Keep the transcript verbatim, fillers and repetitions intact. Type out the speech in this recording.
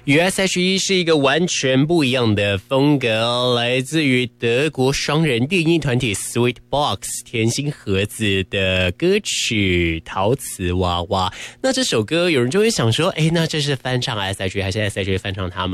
与 S H E 是一个完全不一样的风格，来自于德国双人电音团体 Sweet Box 甜心盒子的歌曲《陶瓷娃娃》。那这首歌有人就会想说，诶，那这是翻唱 S H E 还是 S H E 翻唱他们？